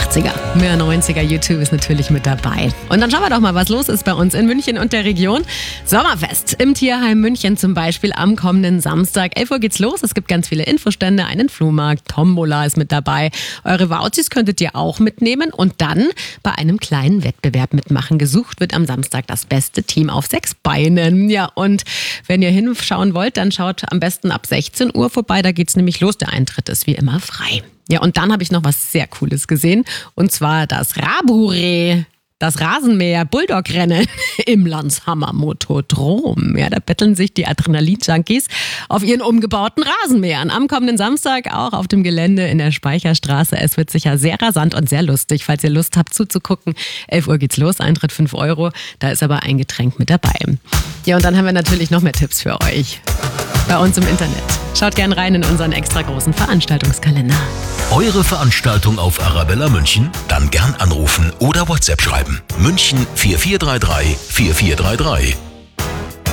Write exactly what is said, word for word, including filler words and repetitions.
achtziger, mehr neunziger, U zwei ist natürlich mit dabei. Und dann schauen wir doch mal, was los ist bei uns in München und der Region. Sommerfest im Tierheim München zum Beispiel am kommenden Samstag. elf Uhr geht's los. Es gibt ganz viele Infostände, einen Flohmarkt, Tombola ist mit dabei. Eure Wauzis könntet ihr auch mitnehmen und dann bei einem kleinen Wettbewerb mitmachen. Gesucht wird am Samstag das beste Team auf sechs Beinen. Ja, und wenn ihr hinschauen wollt, dann schaut am besten ab sechzehn Uhr vorbei. Da geht's nämlich los. Der Eintritt ist wie immer frei. Ja, und dann habe ich noch was sehr Cooles gesehen. Und zwar das Rabure. Das Rasenmäher-Bulldog-Rennen im Landshammer Motodrom. Ja, da betteln sich die Adrenalin-Junkies auf ihren umgebauten Rasenmähern. Am kommenden Samstag auch auf dem Gelände in der Speicherstraße. Es wird sicher sehr rasant und sehr lustig, falls ihr Lust habt zuzugucken. elf Uhr geht's los, Eintritt fünf Euro. Da ist aber ein Getränk mit dabei. Ja, und dann haben wir natürlich noch mehr Tipps für euch bei uns im Internet. Schaut gern rein in unseren extra großen Veranstaltungskalender. Eure Veranstaltung auf Arabella München? Dann gern anrufen oder WhatsApp schreiben. München vier vier drei drei vier vier drei drei.